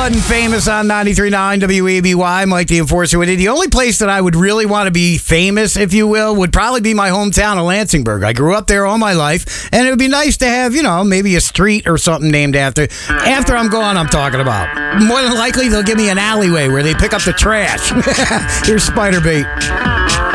wasn't famous on 93.9 WABY, Mike the Enforcer with it. The only place that I would really want to be famous, if you will, would probably be my hometown of Lansingburg. I grew up there all my life, and it would be nice to have, maybe a street or something named after I'm gone, I'm talking about. More than likely, they'll give me an alleyway where they pick up the trash. Here's Spider Bait.